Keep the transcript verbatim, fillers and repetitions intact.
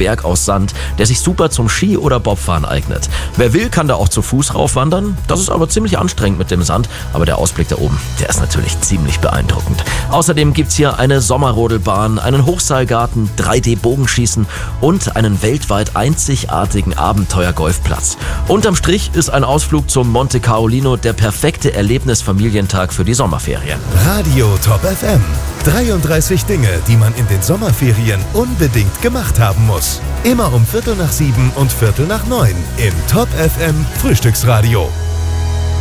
Berg aus Sand, der sich super zum Ski- oder Bobfahren eignet. Wer will, kann da auch zu Fuß raufwandern. Das ist aber ziemlich anstrengend mit dem Sand, aber der Ausblick da oben, der ist natürlich ziemlich beeindruckend. Außerdem gibt's hier eine Sommerrodelbahn, einen Hochseilgarten, drei D-Bogenschießen und einen weltweit einzigartigen Abenteuer-Golfplatz. Unterm Strich ist ein Ausflug zum Monte Carolino der perfekte Erlebnisfamilientag für die Sommerferien. Radio Top F M. dreiunddreißig Dinge, die man in den Sommerferien unbedingt gemacht haben muss. Immer um Viertel nach sieben und Viertel nach neun im Top F M Frühstücksradio.